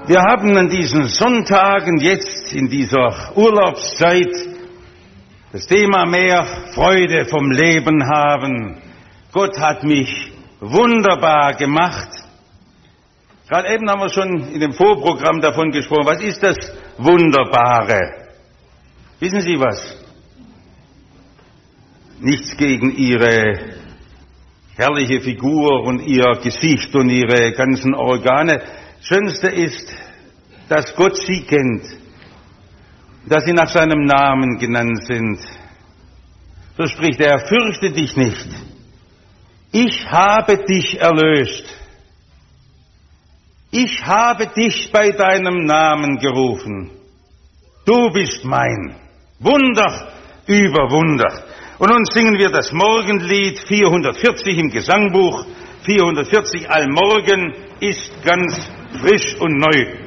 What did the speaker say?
Wir haben an diesen Sonntagen jetzt in dieser Urlaubszeit das Thema mehr Freude vom Leben haben. Gott hat mich wunderbar gemacht. Gerade eben haben wir schon in dem Vorprogramm davon gesprochen. Was ist das Wunderbare? Wissen Sie was? Nichts gegen Ihre herrliche Figur und Ihr Gesicht und Ihre ganzen Organe. Das Schönste ist, dass Gott Sie kennt, dass Sie nach seinem Namen genannt sind. So spricht er: Fürchte dich nicht. Ich habe dich erlöst. Ich habe dich bei deinem Namen gerufen. Du bist mein. Wunder über Wunder. Und nun singen wir das Morgenlied 440 im Gesangbuch. 440, Allmorgen ist ganz frisch und neu.